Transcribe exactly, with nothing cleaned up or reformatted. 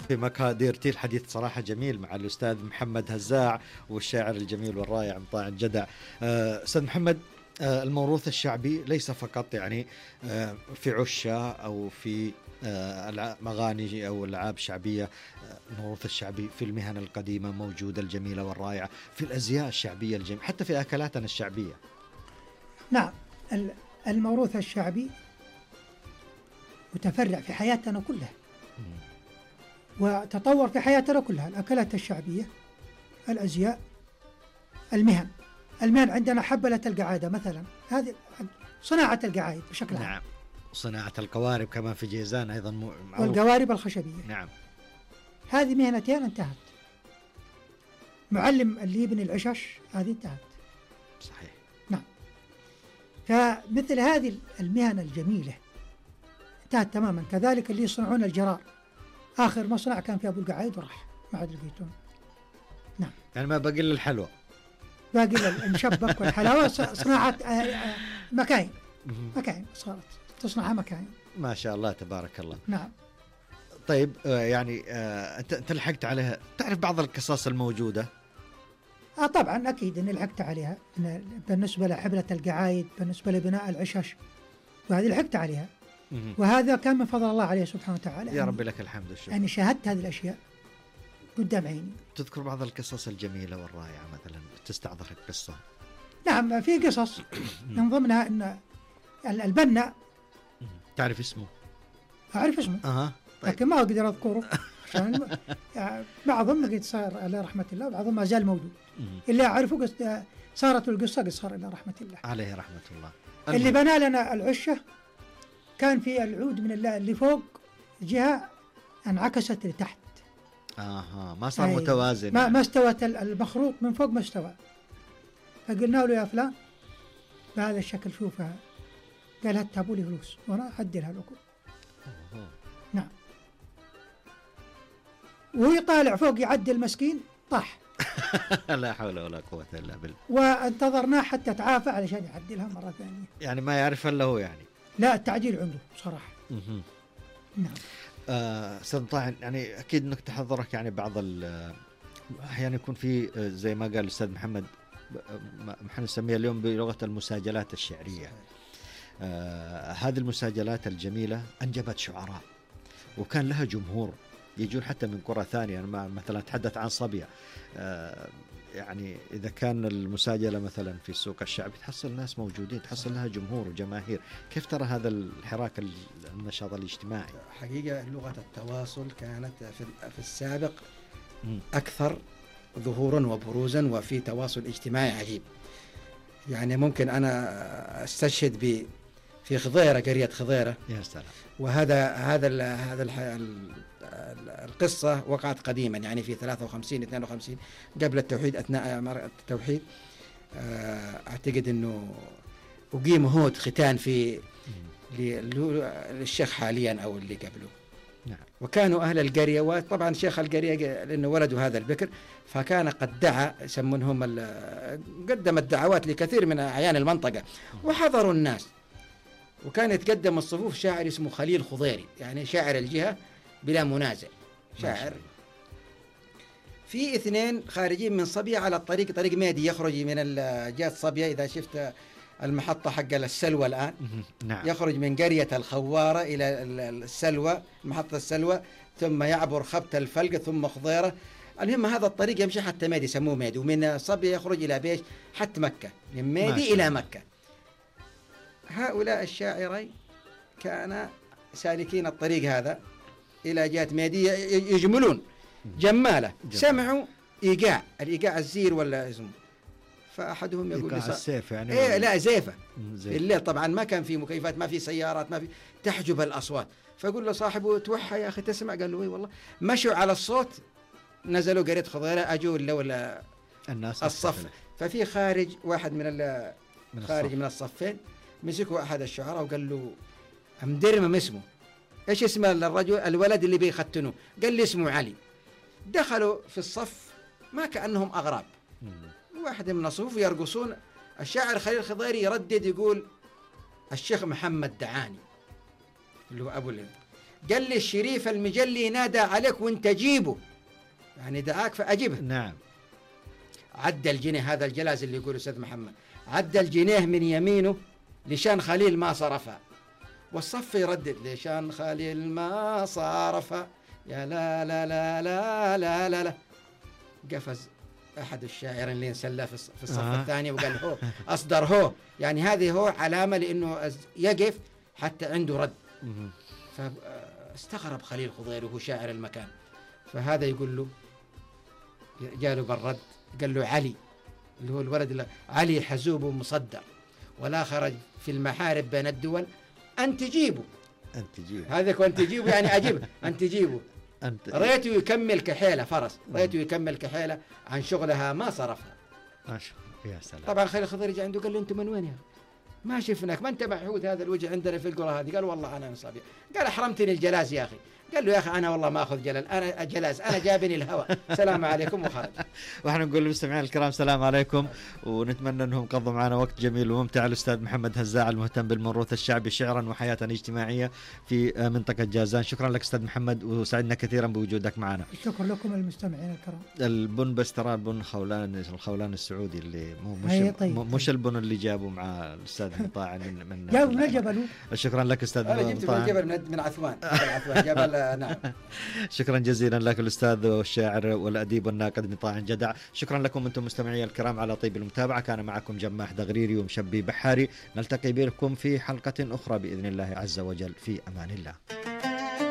في مقاديرتي. الحديث صراحة جميل مع الأستاذ محمد هزاع والشاعر الجميل والرائع مطاع الجدع. أستاذ محمد، الموروث الشعبي ليس فقط يعني في عشة أو في مغاني أو ألعاب شعبية. الموروث الشعبي في المهن القديمة موجودة الجميلة والرائعة، في الأزياء الشعبية الجميلة، حتى في أكلاتنا الشعبية. نعم، الموروث الشعبي متفرع في حياتنا كلها وتطور في حياتنا كلها. الأكلات الشعبية، الأزياء، المهن. المهن عندنا حبلة القعادة مثلا، هذه صناعة القعايد بشكل عام. نعم، صناعة القوارب كمان في جيزان أيضا معروف. والقوارب الخشبية. نعم، هذه مهنتين انتهت. معلم اللي يبني العشش هذه انتهت. صحيح. نعم. فمثل هذه المهن الجميلة انتهت تماما. كذلك اللي يصنعون الجرار، آخر مصنع كان في أبو القعايد وراح ما عاد لقيتون. نعم. يعني ما باقي الحلوى، باقي المشبك والحلاوة. صناعة مكاين مكاين صارت تصنعها مكاين. ما شاء الله تبارك الله. نعم. طيب يعني أنت أنت لحقت عليها، تعرف بعض القصص الموجودة؟ آه طبعا أكيد إني لحقت عليها. بالنسبة لحبلة القعايد، بالنسبة لبناء العشش، وهذه لحقت عليها. وهذا كان من فضل الله عليه سبحانه وتعالى. يا رب لك الحمد والشكر. يعني شاهدت هذه الأشياء قدام عيني. تذكر بعض القصص الجميلة والرائعة مثلا تستعذرك قصة؟ نعم، في قصص من ضمنها أن البنا. تعرف اسمه؟ أعرف اسمه. أها. طيب. لكن ما أقدر أذكره عشان يعني بعضهم قد صار على رحمة الله، بعضهم ما زال موجود. اللي أعرفه قصة صارت القصة قصة إلى رحمة الله عليه رحمة الله. اللي بنى لنا العشة كان في العود من الله اللي فوق جهة انعكست لتحت. اها، ما صار متوازن. ما, ما استوت المخروط من فوق، ما استوى. فقلنا له يا فلان بهذا الشكل شوفها. قال هاتوا لي فلوس وانا اعدلها لكم. نعم. وهو طالع فوق يعدل مسكين طاح. لا حول ولا قوة الا بالله. وانتظرناه حتى تعافى علشان يعدلها مرة ثانية. يعني ما يعرف الا هو يعني. لا، التعديل عنده بصراحة. نعم. أستاذ مطاع، يعني أكيد أنك تحضرك يعني بعض أحيانا يكون في زي ما قال الأستاذ محمد، نحن نسميها اليوم بلغة المساجلات الشعرية. آه هذه المساجلات الجميلة أنجبت شعراء وكان لها جمهور يجون حتى من قرى ثانية. أنا مثلا أتحدث عن صبية. آه يعني إذا كان المساجلة مثلا في السوق الشعبي تحصل ناس موجودين، تحصل لها جمهور وجماهير. كيف ترى هذا الحراك النشاط الاجتماعي؟ حقيقة لغة التواصل كانت في السابق أكثر ظهورا وبروزا، وفي تواصل اجتماعي عجيب. يعني ممكن أنا أستشهد ب في خضيرة، قرية خضيرة. يا سلام. وهذا هذا ال هذا ال القصة وقعت قديما، يعني في ثلاثة وخمسين اثنين وخمسين قبل التوحيد. أثناء التوحيد أعتقد أنه أقيم هود ختان في للشيخ حاليا أو اللي قبله. نعم. وكانوا أهل القرية، وطبعا شيخ القرية لأنه ولده هذا البكر، فكان قد دعا يسمونهم قدم الدعوات لكثير من أعيان المنطقة وحضروا الناس. وكان يتقدم الصفوف شاعر اسمه خليل خضيري، يعني شاعر الجهة بلا منازع، شاعر. في اثنين خارجين من صبية على الطريق، طريق ميدي يخرج من جهة صبية. إذا شفت المحطة حق السلوى الآن، نعم. يخرج من قرية الخوارة إلى السلوى، محطة السلوى، ثم يعبر خبت الفلقة ثم خضيرة. المهم هذا الطريق يمشي حتى ميدي، يسموه ميدي. ومن صبية يخرج إلى بيش حتى مكة، من ميدي إلى مكة. هؤلاء الشاعرين كان سالكين الطريق هذا إلى جهة ميدي، يجملون جمالة. سمعوا إيقاع، الإيقاع الزير ولا اسمه، فأحدهم يقول لي السيف يعني إيه لا زيفة الليل، طبعا ما كان في مكيفات، ما في سيارات، ما في، تحجب الأصوات. فقول له صاحبه توحى يا أخي تسمع؟ قال له إيه والله. مشوا على الصوت، نزلوا قرية خضيرة، أجوا لولا الناس الصف. ففي خارج واحد من, من خارج الصف. من الصفين مسكوا أحد الشعراء وقال له أمدرم اسمه. إيش اسم الرجل الولد اللي بيختنوه؟ قال لي اسمه علي. دخلوا في الصف ما كأنهم أغراب، واحد من الصفوف يرقصون. الشاعر خليل خضيري يردد يقول الشيخ محمد دعاني اللي هو أبو اللي. قال لي الشريف المجلي نادى عليك وانت جيبه، يعني دعاك فأجبه. نعم. عدى الجنيه، هذا الجلاز اللي يقول أستاذ محمد، عدى الجنيه من يمينه لشان خليل ما صرفها، والصف يردد لشان خليل ما صرفها يا لا لا لا لا لا لا, لا. قفز أحد الشاعرين اللي انسلى في الصف آه. الثاني وقال هو أصدر هو، يعني هذه هو علامة لأنه يقف حتى عنده رد. فاستغرب خليل خضير وهو شاعر المكان، فهذا يقول له جاله بالرد قال له علي اللي هو الولد اللي علي حزوب مصدر ولا خرج في المحارب بين الدول أن تجيبه، أن تجيبه هذاك وأن تجيبه يعني أجيبه أن تجيبه. أنت ريته يكمل كحيلة فرس، ريته يكمل كحيلة عن شغلها ما صرفها. ما شاء الله يا سلام. طبعا خليل الخضير جاء عنده قال له أنت من وين يا أخي؟ ما شفناك، ما أنت معهود هذا الوجه عندنا في القرى هذه. قال والله أنا من صبي. قال أحرمتني الجلاز يا أخي. قال له يا أخي أنا والله ما أخذ جلال، أنا جلاز، أنا جابني الهوى. سلام عليكم وخرج. وإحنا نقول للمستمعين الكرام سلام عليكم، ونتمنى أنهم قضوا معنا وقت جميل وممتع. الأستاذ محمد هزاع المهتم بالموروث الشعبي شعرا وحياة اجتماعية في منطقة جازان. شكرا لك أستاذ محمد وسعدنا كثيرا بوجودك معنا. شكرا لكم المستمعين الكرام. البن بس ترى البن خولان الخولان السعودي اللي مو مش طيب. مش البن اللي جابوا مع الأستاذ مطاع من من جابوا من الجبل. شكرا لك أستاذ أنا جبت من الجبل من من عثمان جبل. نعم. شكرا جزيلا لك الأستاذ والشاعر والأديب والناقد مطاع جدع. شكرا لكم أنتم مستمعي الكرام على طيب المتابعة. كان معكم جماح دغريري ومشبي بحاري. نلتقي بكم في حلقة أخرى بإذن الله عز وجل، في أمان الله.